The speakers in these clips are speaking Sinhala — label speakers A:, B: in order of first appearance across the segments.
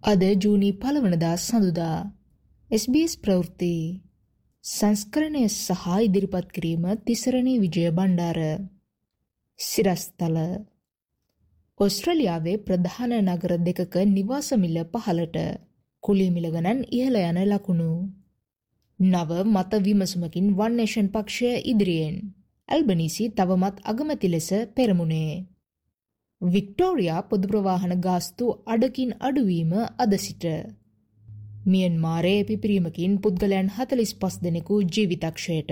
A: අද ජූනි 1 වනදා සඳුදා SBS ප්‍රවෘත්ති සංස්කරණය සහ ඉදිරිපත් කිරීම තිසරණී විජය බණ්ඩාර සිරස්තල ඕස්ට්‍රේලියාවේ ප්‍රධාන නගර දෙකක නිවාස මිල පහළට කුලී මිල ගණන් ඉහළ යන ලකුණු නව මත විමසුමකින් වන් නේෂන් පක්ෂය ඉදිරියෙන් ඇල්බනීසි තවමත් අගමැති ලෙස පෙරමුණේ වික්ටෝරියා පොදු ප්‍රවාහන ගාස්තු අඩකින් අඩුවීම අද සිට මියන්මාරයේ පිපිරීමකින් පුද්ගලයන් 45 දෙනෙකු ජීවිතක්ෂයට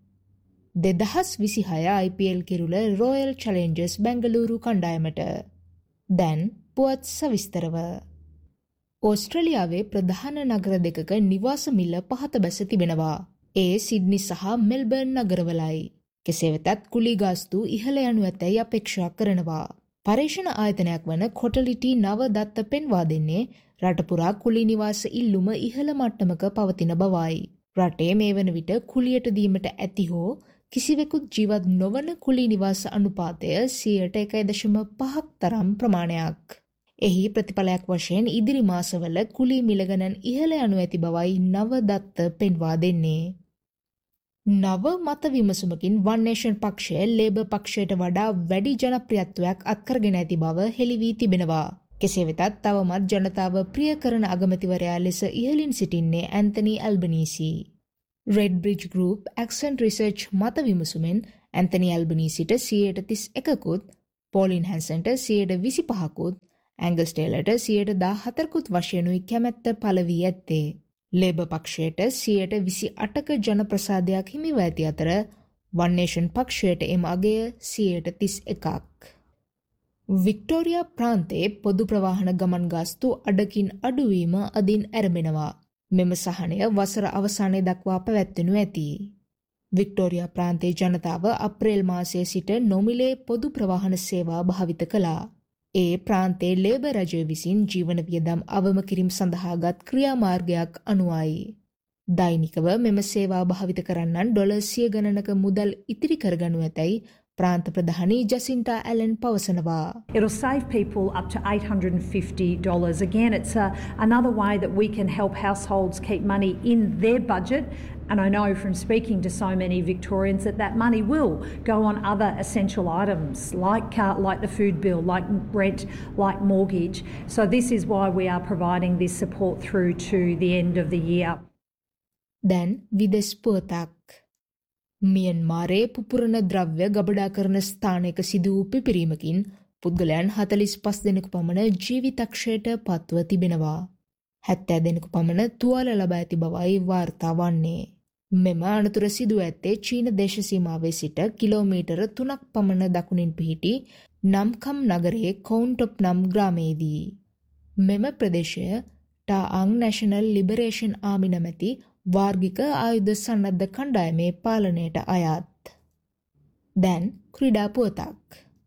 A: 2026 IPL කිරුළ රොයල් චැලෙන්ජර්ස් බැංගලූරු කණ්ඩායමට දැන් පුවත් සවිස්තරව ඕස්ට්‍රේලියාවේ ප්‍රධාන නගර දෙකක නිවාස මිල පහත බැස තිබෙනවා. ඒ සිඩ්නි සහ මෙල්බර්න් නගරවලයි. කෙසේ වෙතත් කුලී ගාස්තු ඉහළ යනු ඇතැයි අපේක්ෂා කරනවා. පර්යේෂණ ආයතනයක් වන කොටලිටි නව දත්ත පෙන්වා දෙන්නේ රට පුරා කුලී නිවාස ඉල්ලුම ඉහළ මට්ටමක පවතින බවයි. රටේ මේ වන විට කුලියට දීමට ඇති හෝ කිසිවෙකුත් ජීවත් නොවන කුලී නිවාස අනුපාතය 1.5% තරම් ප්‍රමාණයක්. එහි ප්‍රතිඵලයක් වශයෙන් ඉදිරි මාසවල කුලී මිල ගණන් ඉහළ යනු ඇති බවයි නව දත්ත පෙන්වා දෙන්නේ. නව මත විමසුමකින් වන් නේෂන් පක්ෂය ලේබර් පක්ෂයට වඩා වැඩි ජනප්‍රියත්වයක් අත්කරගෙන ඇති බව හෙළි වී තිබෙනවා. කෙසේ වෙතත් තවමත් ජනතාව ප්‍රිය කරන අගමැතිවරයා ලෙස ඉහළින් සිටින්නේ Anthony Albanese. Red bridge group accent research මත විමසුමෙන් ඇන්තනි ඇල්බනීසිට 131කුත්, පෝලින් හැන්සන්ට 125කුත්, ඇංගස් ටේලර්ට 114කුත් වශයෙන්ුයි කැමැත්ත පළ වී ඇත්තේ. ලේබර් පක්ෂයට 128ක ජන ප්‍රසාදයක් හිමිව ඇති අතර වන් නේෂන් පක්ෂයට එම අගය 131ක්. වික්ටෝරියා ප්‍රාන්තයේ පොදු ප්‍රවාහන ගමන් ගාස්තු අඩකින් අඩුවීම අදින් ඇරඹෙනවා. මෙම සහනය වසර අවසානයේ දක්වා පැවැත්වෙනු ඇති. වික්ටෝරියා ප්‍රාන්තයේ ජනතාව අප්‍රේල් මාසයේ සිට නොමිලේ පොදු ප්‍රවාහන සේවා භාවිත කළා. ඒ ප්‍රාන්තයේ ලේබර් රජය විසින් ජීවන වියදම් අවම කිරීම සඳහාගත් ක්‍රියාමාර්ගයක් අනුවයි. දෛනිකව මෙම සේවා භාවිත කරන්නන් ඩොලර් 100 ගණනක මුදල් ඉතිරි කරගනු ඇතැයි ප්‍රාන්ත ප්‍රධානී ජසින්ටා ඇලන් පවසනවා.
B: It'll save people up to $850. Again, it's another way that we can help households keep money in their budget. And I know from speaking to so many Victorians that that money will go on other essential items like the food bill, like rent, like mortgage. So this is why we are providing this support through to the end of the year.
A: Then විදෙස් පුවතක්. මියන්මාරයේ පුපුරන ද්‍රව්‍ය ගබඩා කරන ස්ථානයක සිදු වූ පිපිරීමකින් පුද්ගලයන් 45 දෙනෙකු පමණ ජීවිතක්ෂයට පත්ව තිබෙනවා. 70 දෙනෙකු පමණ තුවාල ලබා ඇති බවයි වාර්තා වන්නේ. මෙම අනතුර සිදු ඇත්තේ චීන දේශ සීමාවේ සිට කිලෝමීටර 3ක් පමණ දකුණින් පිහිටි නම්කම් නගරයේ කවුන්ටොප් නම් ග්‍රාමයේදී. මෙම ප්‍රදේශය ටාඅං නැෂනල් ලිබරේෂන් ආමි නැමැති වාර්ගික ආයුධ සන්නද්ධ කණ්ඩායමේ පාලනයට අයත්. දැන් ක්‍රීඩා පුවතක්.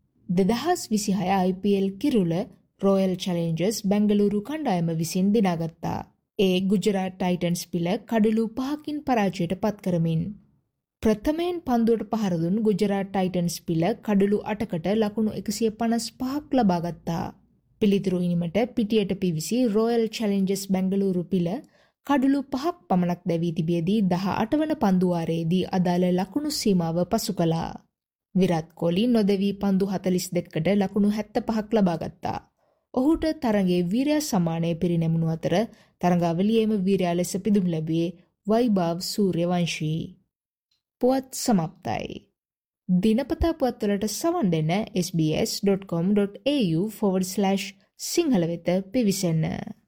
A: 2026 IPL කිරුළ රොයල් චැලෙන්ජර්ස් බැංගලූරු කණ්ඩායම විසින් දිනාගත්තා. ඒ ගුජරාට් ටයිටන්ස් පිළ කඩලු 5කින් පරාජයට පත් කරමින්. ප්‍රථමයෙන් පන්දුවට පහර දුන් ගුජරාට් ටයිටන්ස් පිළ කඩලු 8කට ලකුණු 155ක් ලබා ගත්තා. පිළිතුරු ඉනිමට පිටියට පිවිසි රොයල් චැලෙන්ජර්ස් බැංගලූරු පිළ කඩලු 5ක් පමණක් දැවී තිබියදී 18 වන පන්දුවාරයේදී අදාළ ලකුණු සීමාව පසු කළා. විරාත් කොහ්ලි නොදැවී පන්දු 42කට ලකුණු 75ක් ලබා ගත්තා. ඔහුට තරගයේ වීරයා සම්මානය පිරිනැමුණු අතර තරගාවලියේම වීරයා ලෙස පිදුම් ලැබුවේ වෛභව සූර්යවංශී. පුවත් සමාප්තයි. දිනපතා පුවත්වලට සවන් දෙන්න sbs.com.au/සිංහල වෙත පිවිසෙන්න.